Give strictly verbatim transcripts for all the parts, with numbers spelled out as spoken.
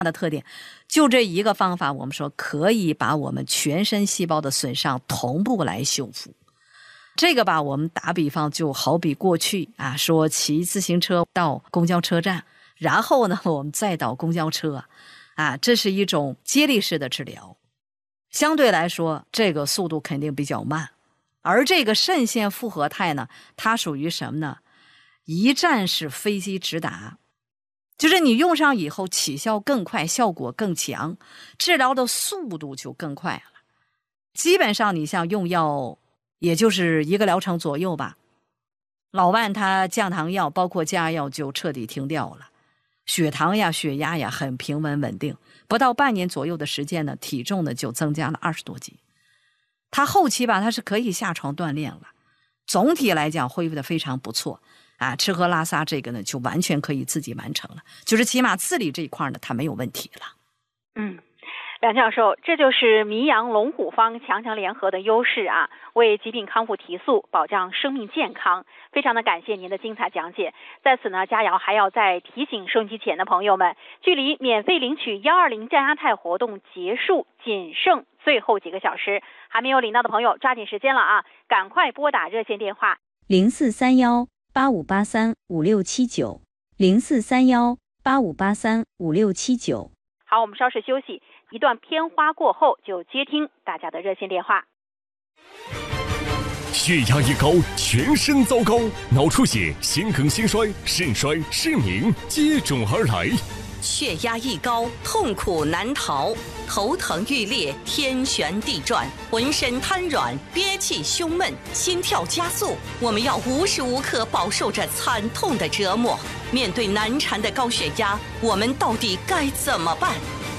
的特点，就这一个方法，我们说可以把我们全身细胞的损伤同步来修复。这个吧，我们打比方就好比过去啊，说骑自行车到公交车站，然后呢，我们再到公交车，啊，这是一种接力式的治疗，相对来说，这个速度肯定比较慢。而这个肾腺复合肽呢，它属于什么呢？一站式飞机直达，就是你用上以后起效更快，效果更强，治疗的速度就更快了。基本上你像用药，也就是一个疗程左右吧。老万他降糖药包括降压药就彻底停掉了，血糖呀血压呀很平稳稳定，不到半年左右的时间呢，体重呢就增加了二十多斤。他后期吧，他是可以下床锻炼了，总体来讲恢复的非常不错啊，吃喝拉撒这个呢就完全可以自己完成了，就是起码自理这一块呢他没有问题了。 嗯，梁教授，这就是迷羊龙虎方强强联合的优势啊，为疾病康复提速，保障生命健康。非常的感谢您的精彩讲解。在此呢，佳瑶还要再提醒收音机前的朋友们，距离免费领取幺二零降压肽活动结束仅剩最后几个小时，还没有领到的朋友抓紧时间了啊，赶快拨打热线电话零四三幺八五八三五六七九零四三幺八五八三五六七九。 好，我们稍事休息，一段片花过后就接听大家的热线电话。 血压一高，全身糟糕，脑出血、心梗、心衰、肾衰、失明接踵而来。 血压一高，痛苦难逃，头疼欲裂，天旋地转，浑身瘫软，憋气胸闷，心跳加速。我们要无时无刻饱受着惨痛的折磨。面对难缠的高血压，我们到底该怎么办？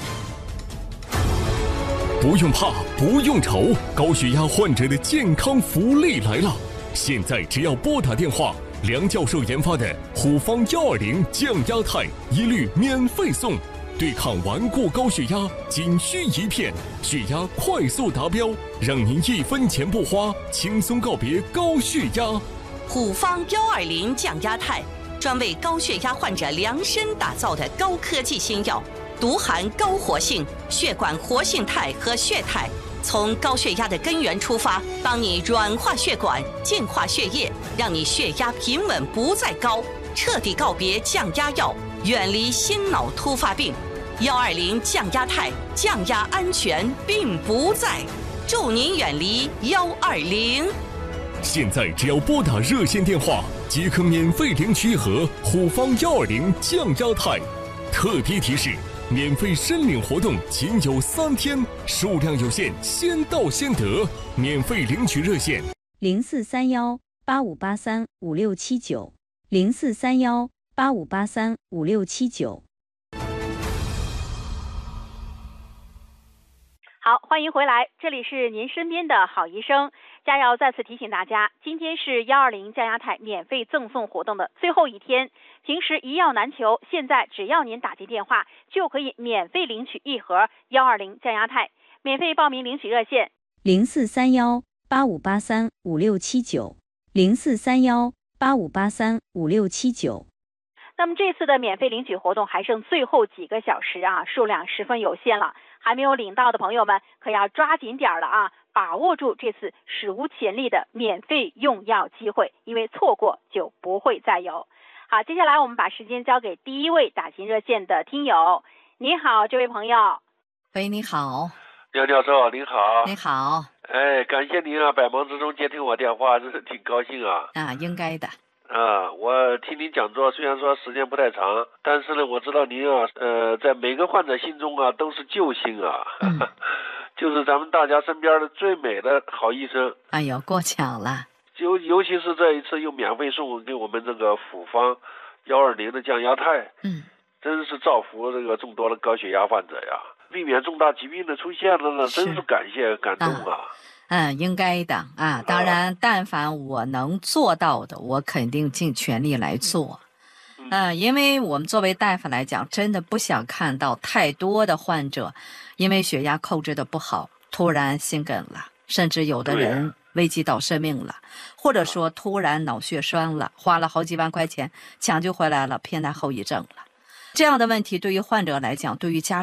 不用怕，不用愁，高血压患者的健康福利来了！现在只要拨打电话，梁教授研发的虎方幺二零降压肽一律免费送，对抗顽固高血压仅需一片，血压快速达标，让您一分钱不花，轻松告别高血压。 虎方幺二零降压肽，专为高血压患者量身打造的高科技新药。独含高活性、血管活性肽和血肽，从高血压的根源出发，帮你软化血管、净化血液，让你血压平稳不再高，彻底告别降压药，远离心脑突发病。幺二零降压肽，降压安全并不在，祝您远离幺二零。 现在只要拨打热线电话，即可免费领取一盒虎方幺二零降压肽。特别提示：免费申领活动仅有三天，数量有限，先到先得。免费领取热线： 零四三幺八五八三五六七九零四三幺八五八三五六七九。 好，欢迎回来，这里是您身边的好医生。佳瑶再次提醒大家，今天是幺二零降压肽免费赠送活动的最后一天，平时一药难求，现在只要您打进电话，就可以免费领取一盒幺二零降压肽。免费报名领取热线： 零四三幺八五八三五六七九零四三幺八五八三五六七九。 那么这次的免费领取活动还剩最后几个小时啊，数量十分有限了，还没有领到的朋友们可要抓紧点了啊，把握住这次史无前例的免费用药机会，因为错过就不会再有。好，接下来我们把时间交给第一位打进热线的听友。你好，这位朋友。 喂，你好。 梁教授您好。 你好。 哎，感谢您啊，百忙之中接听我电话，真是挺高兴啊。 啊，应该的。 啊，我听您讲座，虽然说时间不太长，但是呢，我知道您啊，呃，在每个患者心中啊，都是救星啊，嗯、就是咱们大家身边的最美的好医生。 哎呦，过奖了。 尤尤其是这一次又免费送给我们这个复方幺二零的降压肽， 嗯， 真是造福这个众多的高血压患者呀，避免重大疾病的出现了呢，真是感谢感动啊。啊嗯，应该的啊！当然，但凡我能做到的，我肯定尽全力来做。嗯，因为我们作为大夫来讲，真的不想看到太多的患者因为血压控制的不好，突然心梗了，甚至有的人危及到生命了，或者说突然脑血栓了，花了好几万块钱抢救回来了，偏带后遗症了。 这样的问题对于患者来讲，对于家